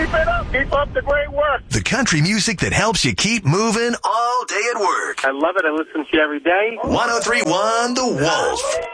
Keep it up. Keep up the great work. The country music that helps you keep moving all day at work. I love it. I listen to you every day. 103.1 The Wolf.